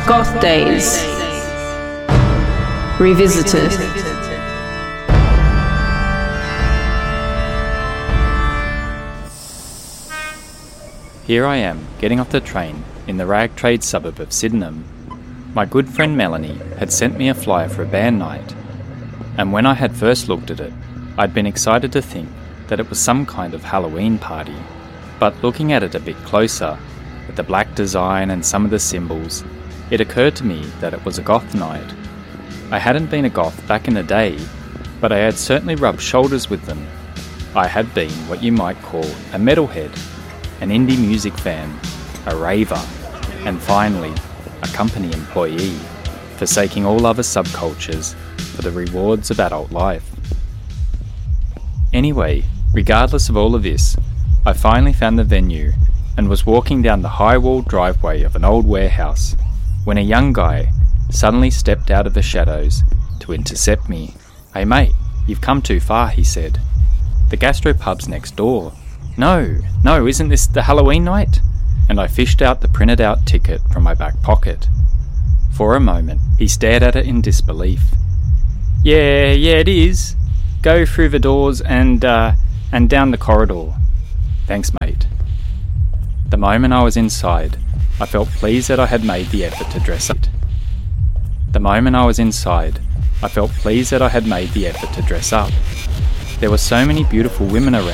Goth Days Revisited. Here I am, getting off the train in the rag trade suburb of Sydenham. My good friend Melanie had sent me a flyer for a band night, and when I had first looked at it, I'd been excited to think that it was some kind of Halloween party. But looking at it a bit closer, at the black design and some of the symbols, it occurred to me that it was a goth night. I hadn't been a goth back in the day, but I had certainly rubbed shoulders with them. I had been what you might call a metalhead, an indie music fan, a raver, and finally, a company employee, forsaking all other subcultures for the rewards of adult life. Anyway, regardless of all of this, I finally found the venue and was walking down the high-walled driveway of an old warehouse when a young guy suddenly stepped out of the shadows to intercept me. "Hey mate, you've come too far," he said. "The gastropub's next door." No, isn't this the Halloween night?" And I fished out the printed out ticket from my back pocket. For a moment, he stared at it in disbelief. Yeah, it is. Go through the doors and down the corridor." "Thanks, mate." The moment I was inside, I felt pleased that I had made the effort to dress up. There were so many beautiful women around.